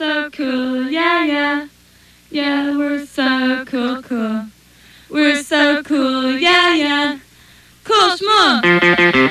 so cool, yeah, yeah. Yeah, we're so cool, cool. We're so cool, yeah, yeah. Cool schmoo.